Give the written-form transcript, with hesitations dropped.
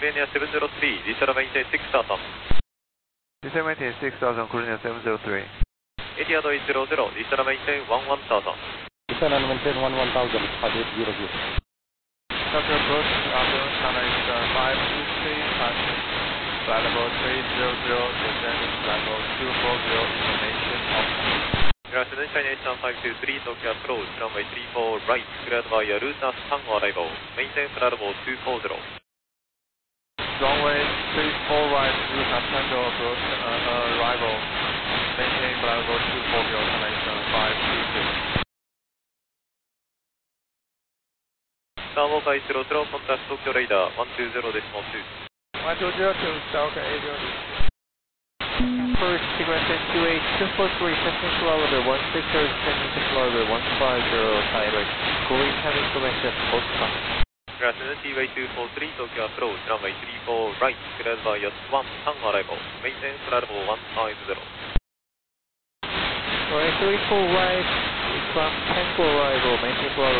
Korean 703, Diesel maintain 6000. Diesel maintain 6000, Korean 703. Etihad 800, Diesel maintain 11000. Diesel maintain 11000, 5800. Tokyo approach, afternoon, China Eastern 523, passing flight level 300, descending flight level 240, information off. Good afternoon, China Eastern 523, Tokyo approach, runway 34 right, cleared by Arusa Tango arrival, maintain flight level 240. Runway 34 right, Arusa Tango approach, arrival, maintain flight level 240, China Eastern 523. Starwalker 800, contact Tokyo radar 120.2. 120 to Starwalker 800. First, sequence 28243, testing to elevator 16, descending to elevator 150, direct. Going having information, Osaka. Good afternoon, T-Way 243, Tokyo approach, runway 34 right, cleared by Yatsuwan Tango arrival, maintain flight level 150. Runway 34 right, from Tango arrival, maintain flight